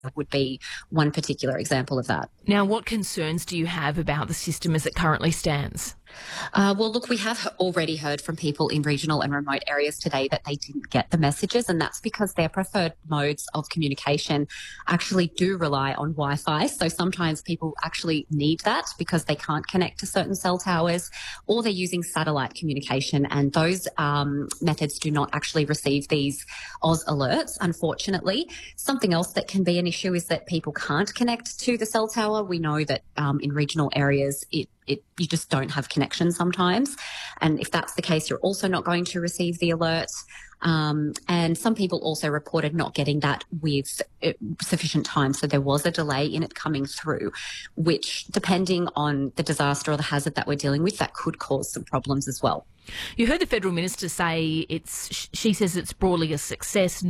would be one particular example of that. Now, what concerns do you have about the system as it currently stands? Well, look, we have already heard from people in regional and remote areas today that they didn't get the messages, and that's because their preferred modes of communication actually do rely on Wi-Fi. So sometimes people actually need that because they can't connect to certain cell towers, or they're using satellite communication, and those methods do not actually receive these Oz alerts, unfortunately. Something else that can be an issue is that people can't connect to the cell tower. We know that in regional areas, you just don't have connection sometimes. And if that's the case, you're also not going to receive the alerts. And some people also reported not getting that with sufficient time. So there was a delay in it coming through, which, depending on the disaster or the hazard that we're dealing with, that could cause some problems as well. You heard the Federal Minister say she says it's broadly a success.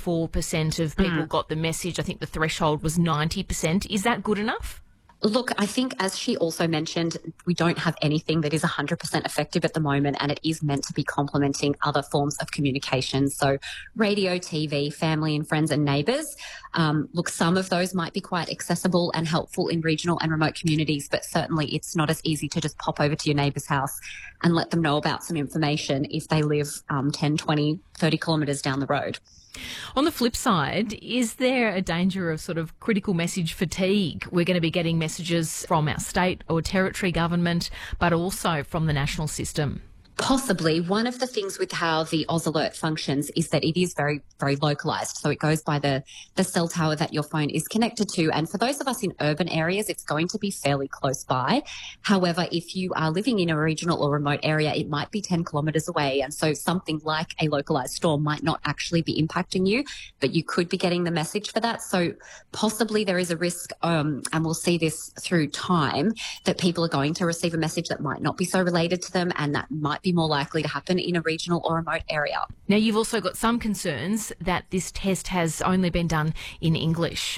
94% of people got the message. I think the threshold was 90%. Is that good enough? Look, I think, as she also mentioned, we don't have anything that is 100% effective at the moment, and it is meant to be complementing other forms of communication. So radio, TV, family and friends and neighbours. Look, some of those might be quite accessible and helpful in regional and remote communities, but certainly it's not as easy to just pop over to your neighbour's house and let them know about some information if they live 10, 20, 30 kilometres down the road. On the flip side, is there a danger of sort of critical message fatigue? We're going to be getting messages from our state or territory government, but also from the national system. Possibly. One of the things with how the Oz Alert functions is that it is very, very localised. So it goes by the cell tower that your phone is connected to. And for those of us in urban areas, it's going to be fairly close by. However, if you are living in a regional or remote area, it might be 10 kilometres away. And so something like a localised storm might not actually be impacting you, but you could be getting the message for that. So possibly there is a risk, and we'll see this through time, that people are going to receive a message that might not be so related to them, and that might be more likely to happen in a regional or remote area. Now, you've also got some concerns that this test has only been done in English.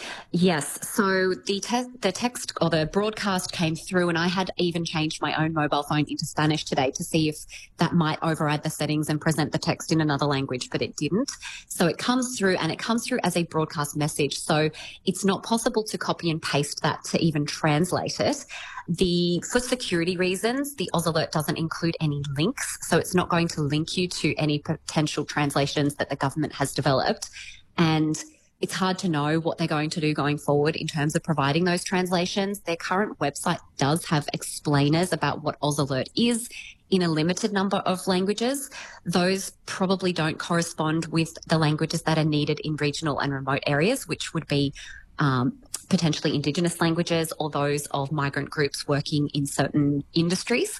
Yes. So the text or the broadcast came through, and I had even changed my own mobile phone into Spanish today to see if that might override the settings and present the text in another language, but it didn't. So it comes through, and it comes through as a broadcast message. So it's not possible to copy and paste that to even translate it. For security reasons, the Oz Alert doesn't include any links, so it's not going to link you to any potential translations that the government has developed. And it's hard to know what they're going to do going forward in terms of providing those translations. Their current website does have explainers about what Oz Alert is in a limited number of languages. Those probably don't correspond with the languages that are needed in regional and remote areas, which would be potentially Indigenous languages or those of migrant groups working in certain industries.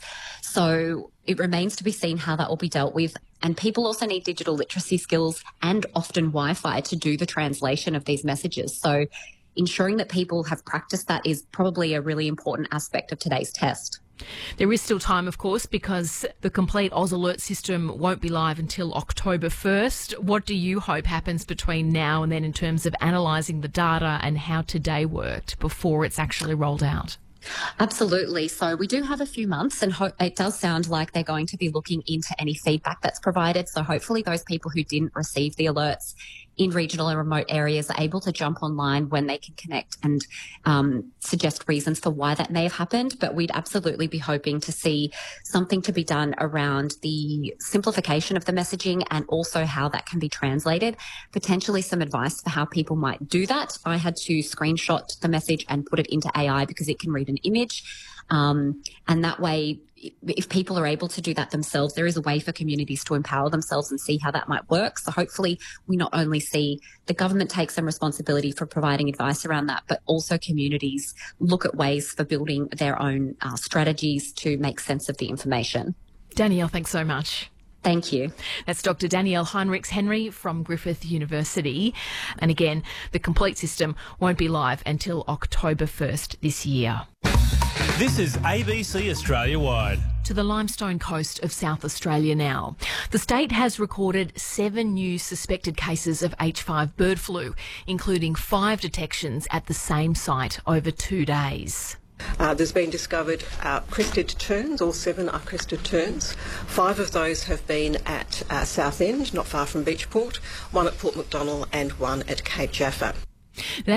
So it remains to be seen how that will be dealt with. And people also need digital literacy skills and often Wi-Fi to do the translation of these messages. So ensuring that people have practiced that is probably a really important aspect of today's test. There is still time, of course, because the complete Oz Alert system won't be live until October 1st. What do you hope happens between now and then in terms of analysing the data and how today worked before it's actually rolled out? Absolutely. So we do have a few months, and it does sound like they're going to be looking into any feedback that's provided. So hopefully those people who didn't receive the alerts in regional and remote areas are able to jump online when they can connect and suggest reasons for why that may have happened. But we'd absolutely be hoping to see something to be done around the simplification of the messaging and also how that can be translated, potentially some advice for how people might do that. I had to screenshot the message and put it into AI because it can read an image. And that way, if people are able to do that themselves, there is a way for communities to empower themselves and see how that might work. So hopefully we not only see the government take some responsibility for providing advice around that, but also communities look at ways for building their own strategies to make sense of the information. Danielle, thanks so much. Thank you. That's Dr. Danielle Heinrichs-Henry from Griffith University. And again, the complete system won't be live until October 1st this year. This is ABC Australia Wide. To the Limestone Coast of South Australia now. The state has recorded 7 new suspected cases of H5 bird flu, including 5 detections at the same site over 2 days. There's been discovered crested terns. All 7 are crested terns. 5 of those have been at Southend, not far from Beachport, 1 at Port Macdonnell and 1 at Cape Jaffa.